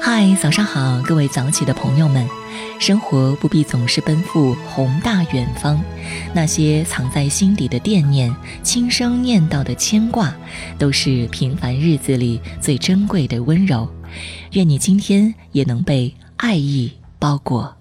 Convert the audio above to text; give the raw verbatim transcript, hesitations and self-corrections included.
嗨，早上好，各位早起的朋友们。生活不必总是奔赴宏大远方，那些藏在心底的惦念，轻声念叨的牵挂，都是平凡日子里最珍贵的温柔。愿你今天也能被爱意包裹。